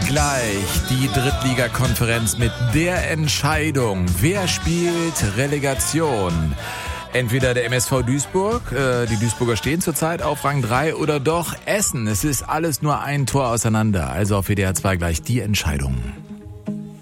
Gleich die Drittligakonferenz mit der Entscheidung, wer spielt Relegation. Entweder der MSV Duisburg, die Duisburger stehen zurzeit auf Rang 3, oder doch Essen. Es ist alles nur ein Tor auseinander. Also auf WDR 2 gleich die Entscheidung.